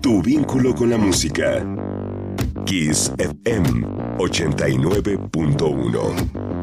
Tu vínculo con la música. Kiss FM 89.1.